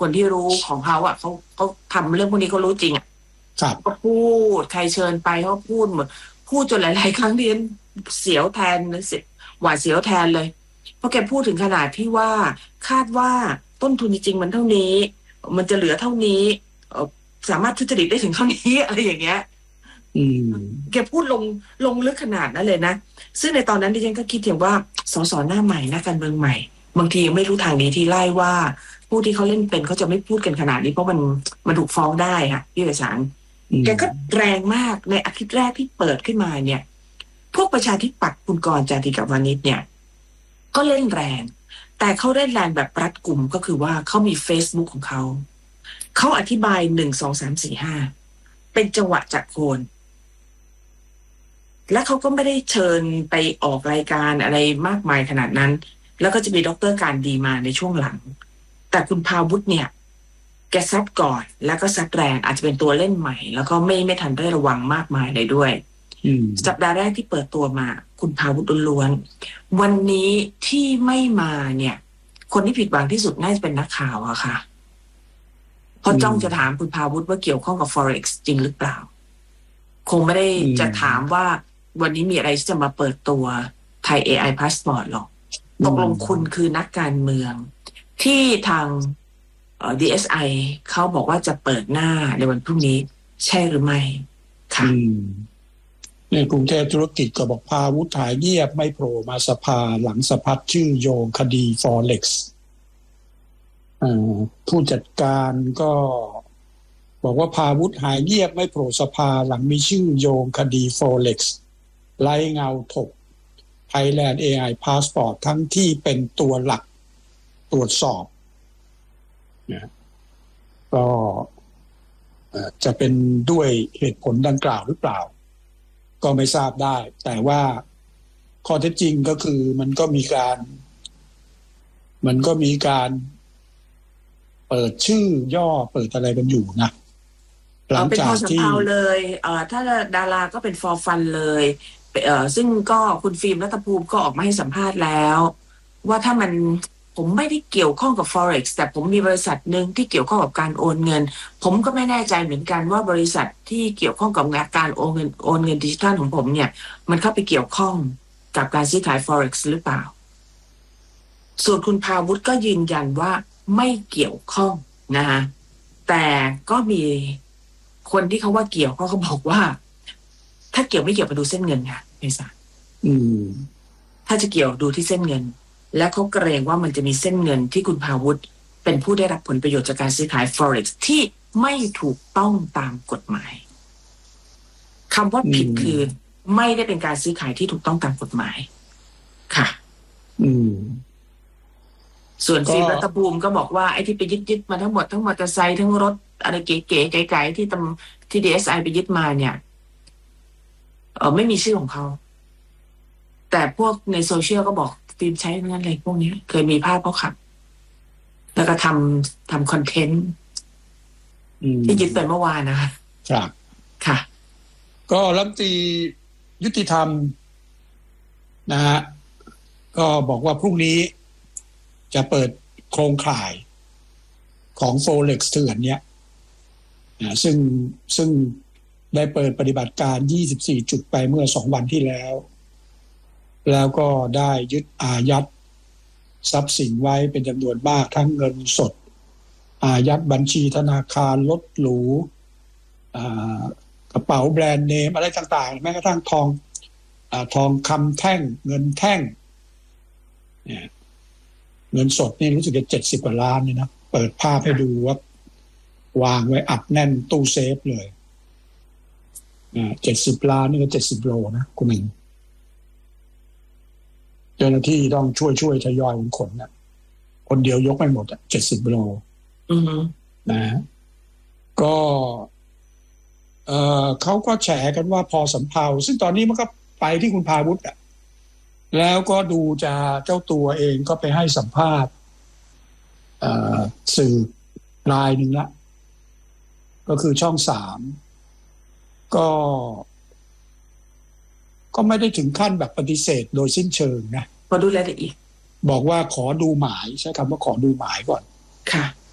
คนที่รู้ของเขาอ่ะเขาทำเรื่องพวกนี้เขารู้จริงอ่ะเขาพูดใครเชิญไปเขาพูดหมดพูดจนหลายๆครั้งที่เสียวแทนหวาดเสียวแทนเลยเพราะแกพูดถึงขนาดที่ว่าคาดว่าต้นทุนจริงๆมันเท่านี้มันจะเหลือเท่านี้สามารถทุจริตได้ถึงเท่านี้อะไรอย่างเงี้ยแกพูดลงลึกขนาดนั้นเลยนะซึ่งในตอนนั้นดิฉันก็คิดถึงว่าสสหน้าใหม่นักการเมืองใหม่บางทียังไม่รู้ทางนี้ที่ไล่ว่าผู้ที่เขาเล่นเป็นเขาจะไม่พูดกันขนาดนี้เพราะมันถูกฟ้องได้ค่ะพี่ประสานแกก็แรงมากในอาทิตย์แรกที่เปิดขึ้นมาเนี่ยพวกประชาธิปัตย์คุณกรณ์จาติกวานิชเนี่ยก็เล่นแรงแต่เขาเล่นแรงแบบรัดกุมก็คือว่าเขามี Facebook ของเขาอธิบาย1 2 3 4 5เป็นจังหวะจักรโคนและเขาก็ไม่ได้เชิญไปออกรายการอะไรมากมายขนาดนั้นแล้วก็จะมีดร.การดีมาในช่วงหลังแต่คุณภาวุฒิเนี่ยแกซัดก่อนแล้วก็ซัดแรงอาจจะเป็นตัวเล่นใหม่แล้วก็ไม่ทันได้ระวังมากมายเลยด้วยสัปดาห์แรกที่เปิดตัวมาคุณภาวุฒิล้วนวันนี้ที่ไม่มาเนี่ยคนที่ผิดหวังที่สุดน่าจะเป็นนักข่าวอะค่ะเพราะจ้องจะถามคุณภาวุฒิว่าเกี่ยวข้องกับ Forex จริงหรือเปล่าคงไม่ได้จะถามว่าวันนี้มีอะไรที่จะมาเปิดตัวไทย AI Passport หรอกตกลงคุณคือนักการเมืองที่ทางDSI เขาบอกว่าจะเปิดหน้าในวันพรุ่งนี้ใช่หรือไม่ค่ะในกรุงเทพธุรกิจก็บอกภาวุฒิหายเงียบไม่โผล่มาสภาหลังสะพัดชื่อโยงคดี Forex ผู้จัดการก็บอกว่าภาวุฒิหายเงียบไม่โผล่สภาหลังมีชื่อโยงคดี Forex ไร้เงาถก Thailand AI Passport ทั้งที่เป็นตัวหลักตรวจสอบนะก็จะเป็นด้วยเหตุผลดังกล่าวหรือเปล่าก็ไม่ทราบได้แต่ว่าข้อเท็จจริงก็คือมันก็มีการเปิดชื่อย่อเปิดอะไรกันอยู่นะหลังจากที่เป็นพอสำเภาเลยถ้าดาราก็เป็น for fun เลยซึ่งก็คุณฟิล์มรัตภูมิก็ออกมาให้สัมภาษณ์แล้วว่าถ้าผมไม่ได้เกี่ยวข้องกับ Forex แต่ผมมีบริษัทหนึ่งที่เกี่ยวข้องกับการโอนเงินผมก็ไม่แน่ใจเหมือนกันว่าบริษัทที่เกี่ยวข้องกับการโอนเงินดิจิทัลของผมเนี่ยมันเข้าไปเกี่ยวข้องกับการซื้อขาย Forex หรือเปล่าส่วนคุณภาวุฒิก็ยืนยันว่าไม่เกี่ยวข้องนะคะแต่ก็มีคนที่เขาว่าเกี่ยวเขาบอกว่าถ้าเกี่ยวไม่เกี่ยวไปดูเส้นเงินค่ะไม่ทราบถ้าจะเกี่ยวดูที่เส้นเงินและเขาเกรงว่ามันจะมีเส้นเงินที่คุณภาวุฒิเป็นผู้ได้รับผลประโยชน์จากการซื้อขาย Forex ที่ไม่ถูกต้องตามกฎหมายคำว่าผิดคือไม่ได้เป็นการซื้อขายที่ถูกต้องตามกฎหมายค่ะส่วนฟิล์มรัตภูมิก็บอกว่าไอ้ที่ไปยึดมาทั้งหมดทั้งมอเตอร์ไซค์ทั้งรถอะไรเก๋ๆไกลๆที่ DSI ไปยึดมาเนี่ยไม่มีชื่อของเขาแต่พวกในโซเชียลก็บอกฟิล์มใช้นั่นอะไรพวกนี้เคยมีภาพเขาขับแล้วก็ทำคอนเทนต์ที่ยึดไปเมื่อวานนะคะครับค่ะก็รัฐมนตรียุติธรรมนะฮะก็บอกว่าพรุ่งนี้จะเปิดโครงข่ายของ Forex เถื่อนเนี้ยซึ่งได้เปิดปฏิบัติการ24จุดไปเมื่อ2วันที่แล้วก็ได้ยึดอายัดทรัพย์สินไว้เป็นจำนวนมากทั้งเงินสดอายัดบัญชีธนาคารรถหรูกระเป๋าแบรนด์เนมอะไรต่างๆแม้กระทั่งทองคำแท่งเงินแท่งเนี่ยเงินสดนี่รู้สึกจะ70 กว่าล้านนี่นะเปิดภาพให้ดูว่าวางไว้อัดแน่นตู้เซฟเลย70 ล้านนี่ก็70 โลนะคุณมิงเจ้าหน้าที่ต้องช่วยทยอยขนนะคนเดียวยกไม่หมด70 โลนะก็เขาก็แฉกันว่าพอสำเภาซึ่งตอนนี้มันก็ไปที่คุณภาวุฒิแล้วก็ดูจะเจ้าตัวเองก็ไปให้สัมภาษณ์สื่อรายหนึ่งละก็คือช่อง3ก็ไม่ได้ถึงขั้นแบบปฏิเสธโดยสิ้นเชิงนะขอดูรายละเอียดบอกว่าขอดูหมายใช้คำว่าขอดูหมายก่อนค่ะ